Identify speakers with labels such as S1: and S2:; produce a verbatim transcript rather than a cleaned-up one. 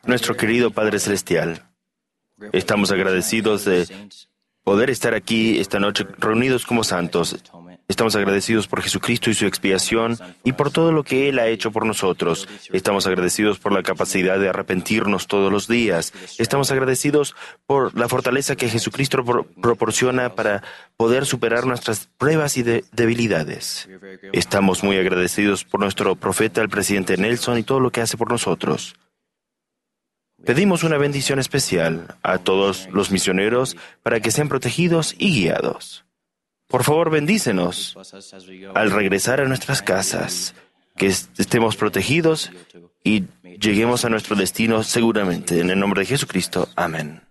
S1: Nuestro querido Padre Celestial, estamos agradecidos de poder estar aquí esta noche reunidos como santos. Estamos agradecidos por Jesucristo y su expiación y por todo lo que Él ha hecho por nosotros. Estamos agradecidos por la capacidad de arrepentirnos todos los días. Estamos agradecidos por la fortaleza que Jesucristo pro- proporciona para poder superar nuestras pruebas y de- debilidades. Estamos muy agradecidos por nuestro profeta, el presidente Nelson, y todo lo que hace por nosotros. Pedimos una bendición especial a todos los misioneros para que sean protegidos y guiados. Por favor, bendícenos al regresar a nuestras casas, que estemos protegidos y lleguemos a nuestro destino seguramente. En el nombre de Jesucristo. Amén.